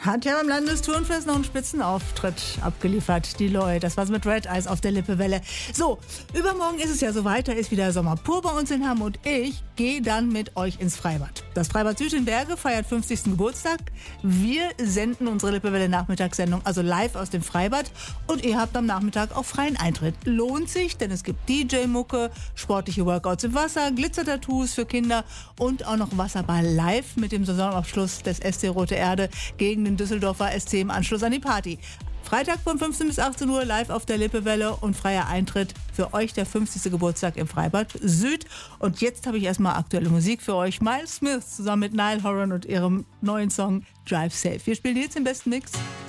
Hat ja beim Landestourenfest noch einen Spitzenauftritt abgeliefert, die Loi. Das war's mit Red Eyes auf der Lippewelle. So, übermorgen ist es ja soweit, da ist wieder Sommer pur bei uns in Hamm und ich gehe dann mit euch ins Freibad. Das Freibad Süd in Berge feiert 50. Geburtstag. Wir senden unsere Lippewelle Nachmittagssendung also live aus dem Freibad und ihr habt am Nachmittag auch freien Eintritt. Lohnt sich, denn es gibt DJ-Mucke, sportliche Workouts im Wasser, Glitzer-Tattoos für Kinder und auch noch Wasserball live mit dem Saisonabschluss des SC Rote Erde gegen den Düsseldorfer SC im Anschluss an die Party. Freitag von 15 bis 18 Uhr live auf der Lippewelle und freier Eintritt für euch der 50. Geburtstag im Freibad Süd. Und jetzt habe ich erstmal aktuelle Musik für euch. Miles Smith zusammen mit Niall Horan und ihrem neuen Song Drive Safe. Wir spielen jetzt den besten Mix.